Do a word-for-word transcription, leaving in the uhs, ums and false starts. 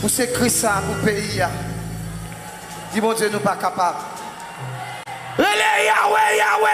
Pour s'écrire ça pour le pays. Dis mon Dieu, nous pas capables. Relais Yahweh, Yahweh.